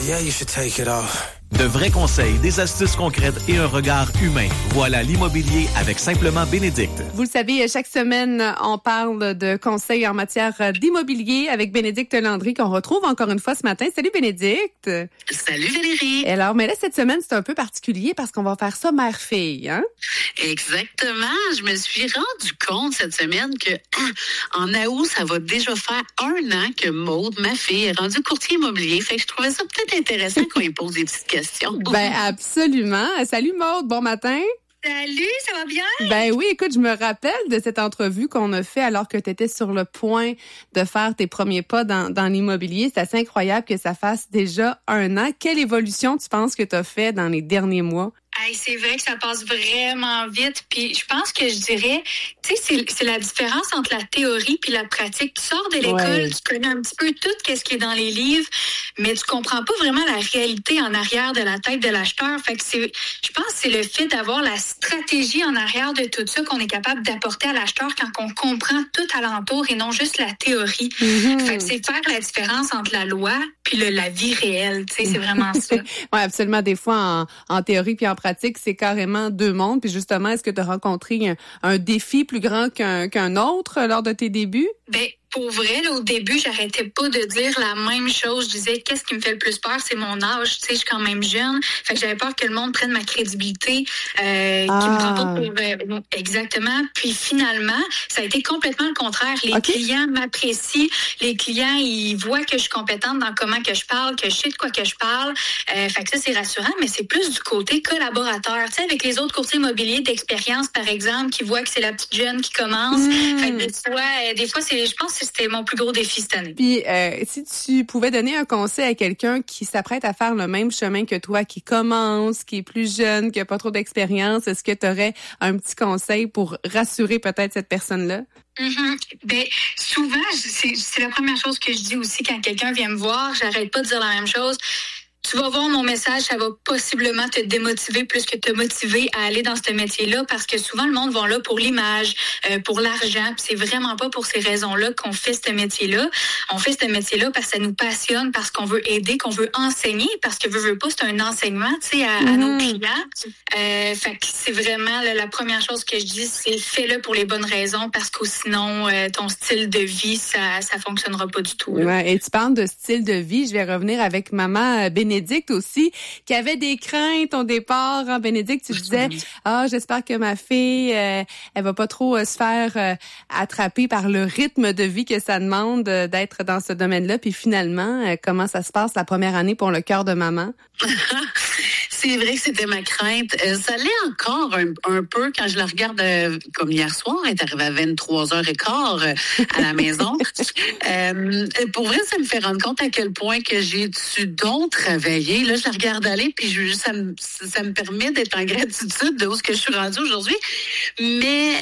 Yeah, you should take it off. De vrais conseils, des astuces concrètes et un regard humain. Voilà l'immobilier avec Simplement Bénédicte. Vous le savez, chaque semaine, on parle de conseils en matière d'immobilier avec Bénédicte Landry qu'on retrouve encore une fois ce matin. Salut Bénédicte! Salut Valérie! Alors, mais là, cette semaine, c'est un peu particulier parce qu'on va faire ça mère-fille, hein? Exactement. Je me suis rendu compte cette semaine que en août, ça va déjà faire 1 an que Maude, ma fille, est rendue courtier immobilier. Fait que je trouvais ça peut-être intéressant qu'on lui pose des petites questions. Ben absolument. Salut Maude, bon matin. Salut, ça va bien? Ben oui, écoute, je me rappelle de cette entrevue qu'on a fait alors que tu étais sur le point de faire tes premiers pas dans l'immobilier. C'est assez incroyable que ça fasse déjà 1 an. Quelle évolution tu penses que tu as fait dans les derniers mois? Hey, c'est vrai que ça passe vraiment vite. Puis je pense que je dirais, tu sais, c'est la différence entre la théorie puis la pratique. Tu sors de l'école, tu connais un petit peu tout ce qui est dans les livres, mais tu comprends pas vraiment la réalité en arrière de la tête de l'acheteur. Fait que je pense que c'est le fait d'avoir la stratégie en arrière de tout ça qu'on est capable d'apporter à l'acheteur quand on comprend tout alentour et non juste la théorie. Mm-hmm. Fait que c'est faire la différence entre la loi puis la vie réelle. Tu sais, c'est vraiment ça. Oui, absolument. Des fois, en théorie puis en pratique, c'est carrément 2 mondes. Puis justement, est-ce que tu as rencontré un défi plus grand qu'un autre lors de tes débuts? Ben, pour vrai, là, au début, j'arrêtais pas de dire la même chose. Je disais, qu'est-ce qui me fait le plus peur? C'est mon âge. Tu sais, je suis quand même jeune. Fait que j'avais peur que le monde prenne ma crédibilité, qui me prend pas pour... exactement. Puis finalement, ça a été complètement le contraire. Les clients m'apprécient. Les clients, ils voient que je suis compétente dans comment que je parle, que je sais de quoi que je parle. Fait que ça, c'est rassurant, mais c'est plus du côté collaborateur. Tu sais, avec les autres courtiers immobiliers d'expérience, par exemple, qui voient que c'est la petite jeune qui commence. Fait que des fois, je pense que c'était mon plus gros défi cette année. Puis, si tu pouvais donner un conseil à quelqu'un qui s'apprête à faire le même chemin que toi, qui commence, qui est plus jeune, qui a pas trop d'expérience, est-ce que tu aurais un petit conseil pour rassurer peut-être cette personne-là? Ben, souvent, c'est la première chose que je dis aussi quand quelqu'un vient me voir. J'arrête pas de dire la même chose. Tu vas voir mon message, ça va possiblement te démotiver plus que te motiver à aller dans ce métier-là parce que souvent, le monde va là pour l'image, pour l'argent. Puis c'est vraiment pas pour ces raisons-là qu'on fait ce métier-là. On fait ce métier-là parce que ça nous passionne, parce qu'on veut aider, qu'on veut enseigner, parce que veut pas, c'est un enseignement, tu sais, à nos clients. Fait que c'est vraiment la première chose que je dis, c'est fais-le pour les bonnes raisons parce que sinon, ton style de vie, ça fonctionnera pas du tout. Ouais, et tu parles de style de vie. Je vais revenir avec maman Bénédicte aussi, qui avait des craintes au départ. Hein, Bénédicte, tu disais, j'espère que ma fille, elle va pas trop se faire attraper par le rythme de vie que ça demande d'être dans ce domaine-là. Puis finalement, comment ça se passe la première année pour le cœur de maman? C'est vrai que c'était ma crainte. Ça l'est encore un peu quand je la regarde comme hier soir. Elle est arrivée à 23h15 à la maison. Pour vrai, ça me fait rendre compte à quel point que j'ai dû donc travailler. Là, je la regarde aller, puis ça me permet d'être en gratitude de où ce que je suis rendue aujourd'hui. Mais